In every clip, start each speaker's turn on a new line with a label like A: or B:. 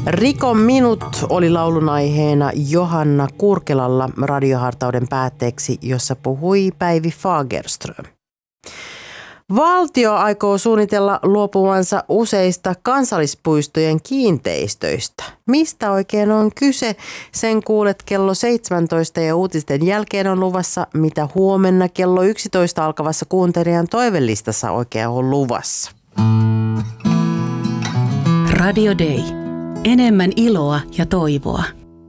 A: Rikon minut oli laulun aiheena Johanna Kurkelalla radiohartauden päätteeksi, jossa puhui Päivi Fagerström. Valtio aikoo suunnitella luopuvansa useista kansallispuistojen kiinteistöistä. Mistä oikein on kyse? Sen kuulet kello 17 ja uutisten jälkeen on luvassa, mitä huomenna kello 11 alkavassa kuuntelijan toivelistassa oikein on luvassa.
B: Radio Day. Enemmän iloa ja toivoa.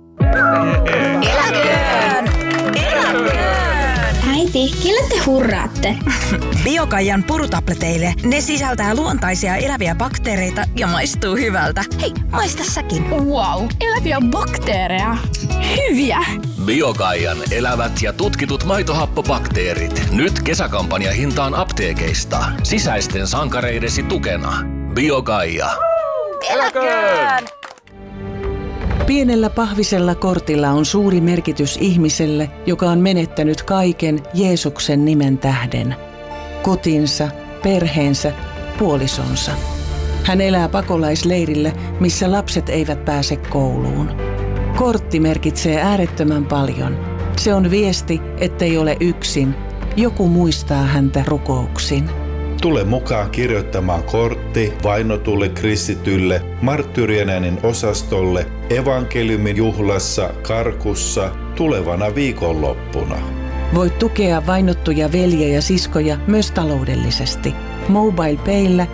C: Eläköön! Eläköön!
D: Äiti, kelle te hurraatte?
C: Biokaijan purutableteille. Ne sisältää luontaisia eläviä bakteereita ja maistuu hyvältä. Hei, maista säkin.
D: Wow, eläviä bakteereja. Hyviä!
E: Biokaijan elävät ja tutkitut maitohappobakteerit. Nyt kesäkampanjahintaan apteekeista. Sisäisten sankareidesi tukena. Biokaija.
C: Eläköön!
B: Pienellä pahvisella kortilla on suuri merkitys ihmiselle, joka on menettänyt kaiken Jeesuksen nimen tähden. Kotinsa, perheensä, puolisonsa. Hän elää pakolaisleirillä, missä lapset eivät pääse kouluun. Kortti merkitsee äärettömän paljon. Se on viesti, ettei ole yksin. Joku muistaa häntä rukouksin.
F: Tule mukaan kirjoittamaan kortti vainotulle kristitylle, marttyyrien äänen osastolle, evankeliumin juhlassa, Karkussa, tulevana viikonloppuna.
B: Voit tukea vainottuja veljiä ja siskoja myös taloudellisesti. MobilePayllä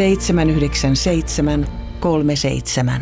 B: 797 37.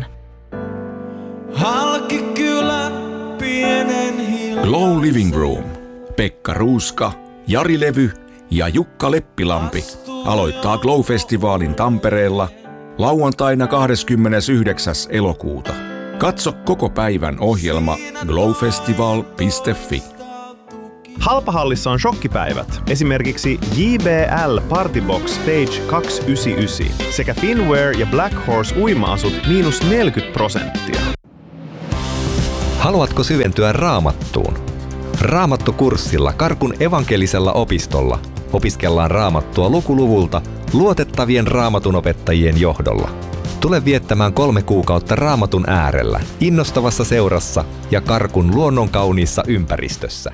G: Halki kylän pienen
H: Glow Living Room. Pekka Ruuska, Jari Levy ja Jukka Leppilampi aloittaa Glow-festivaalin Tampereella lauantaina 29. elokuuta. Katso koko päivän ohjelma glowfestival.fi.
I: Halpahallissa on shokkipäivät. Esimerkiksi JBL Partybox Stage 299 sekä Finwear ja Black Horse uima-asut -40%.
J: Haluatko syventyä Raamattuun? Raamattukurssilla Karkun evankelisella opistolla opiskellaan Raamattua lukuluvulta luotettavien raamatunopettajien johdolla. Tule viettämään 3 kuukautta Raamatun äärellä, innostavassa seurassa ja Karkun luonnonkauniissa ympäristössä.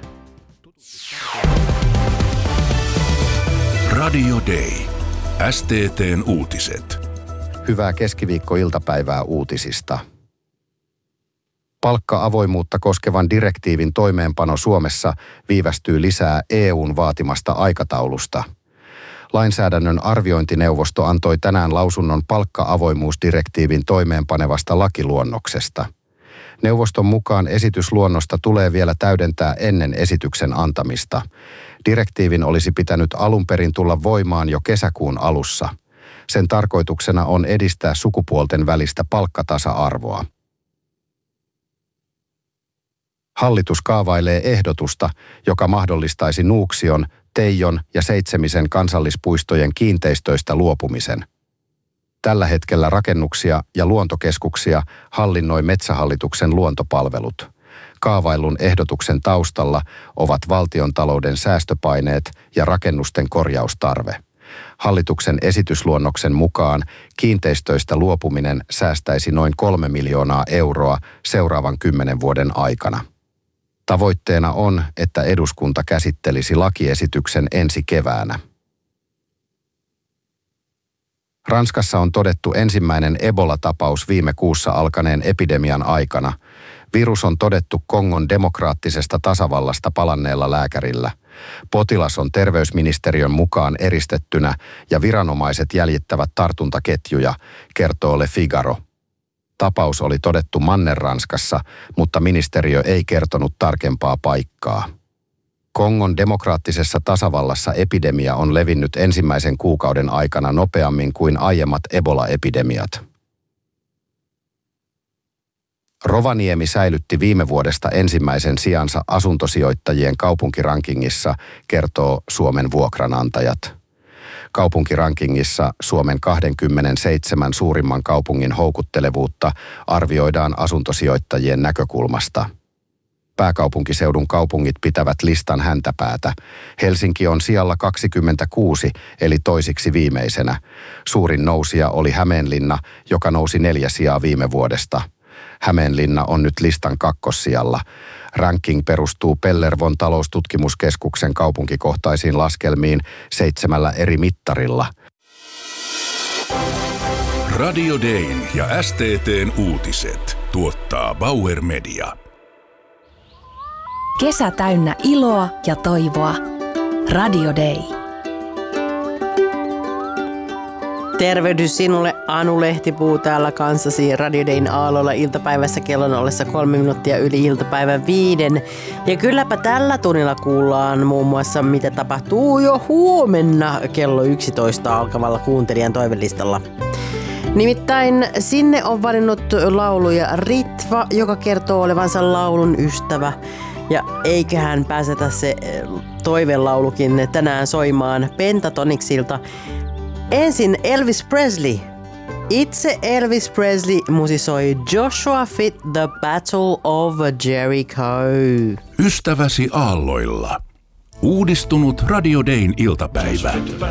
E: Radio Day. STT:n uutiset.
K: Hyvää keskiviikkoiltapäivää uutisista. Palkka-avoimuutta koskevan direktiivin toimeenpano Suomessa viivästyy lisää EU:n vaatimasta aikataulusta. Lainsäädännön arviointineuvosto antoi tänään lausunnon palkka-avoimuusdirektiivin toimeenpanevasta lakiluonnoksesta. Neuvoston mukaan esitysluonnosta tulee vielä täydentää ennen esityksen antamista. Direktiivin olisi pitänyt alun perin tulla voimaan jo kesäkuun alussa. Sen tarkoituksena on edistää sukupuolten välistä palkkatasa-arvoa. Hallitus kaavailee ehdotusta, joka mahdollistaisi Nuuksion, Teijon ja Seitsemisen kansallispuistojen kiinteistöistä luopumisen. Tällä hetkellä rakennuksia ja luontokeskuksia hallinnoi Metsähallituksen luontopalvelut. Kaavaillun ehdotuksen taustalla ovat valtiontalouden säästöpaineet ja rakennusten korjaustarve. Hallituksen esitysluonnoksen mukaan kiinteistöistä luopuminen säästäisi noin 3 miljoonaa euroa seuraavan 10 vuoden aikana. Tavoitteena on, että eduskunta käsittelisi lakiesityksen ensi keväänä. Ranskassa on todettu ensimmäinen Ebola-tapaus viime kuussa alkaneen epidemian aikana. Virus on todettu Kongon demokraattisesta tasavallasta palanneella lääkärillä. Potilas on terveysministeriön mukaan eristettynä ja viranomaiset jäljittävät tartuntaketjuja, kertoo Le Figaro. Tapaus oli todettu Manner-Ranskassa, mutta ministeriö ei kertonut tarkempaa paikkaa. Kongon demokraattisessa tasavallassa epidemia on levinnyt ensimmäisen kuukauden aikana nopeammin kuin aiemmat Ebola-epidemiat. Rovaniemi säilytti viime vuodesta ensimmäisen sijansa asuntosijoittajien kaupunkirankingissa, kertoo Suomen vuokranantajat. Kaupunkirankingissa Suomen 27 suurimman kaupungin houkuttelevuutta arvioidaan asuntosijoittajien näkökulmasta. Pääkaupunkiseudun kaupungit pitävät listan häntäpäätä. Helsinki on sijalla 26, eli toisiksi viimeisenä. Suurin nousija oli Hämeenlinna, joka nousi 4 sijaa viime vuodesta. Hämeenlinna on nyt listan kakkossijalla. Ranking perustuu Pellervon taloustutkimuskeskuksen kaupunkikohtaisiin laskelmiin 7 eri mittarilla.
E: Radio Dayn ja STT:n uutiset tuottaa Bauer Media.
L: Kesä täynnä iloa ja toivoa. Radio Day.
A: Tervehdys sinulle, Anu Lehtipuu täällä kanssasi Radio Dayn aallolla iltapäivässä kellon ollessa 3 minuuttia yli iltapäivän 5. Ja kylläpä tällä tunnilla kuullaan muun muassa, mitä tapahtuu jo huomenna kello 11 alkavalla kuuntelijan toivelistalla. Nimittäin sinne on valinnut lauluja Ritva, joka kertoo olevansa laulun ystävä. Ja eiköhän pääsetä se toivelaulukin tänään soimaan Pentatonicsilta. Ensin Elvis Presley. Itse Elvis Presley musisoi Joshua Fit The Battle of Jericho.
E: Ystäväsi aalloilla. Uudistunut Radio Dayn iltapäivä.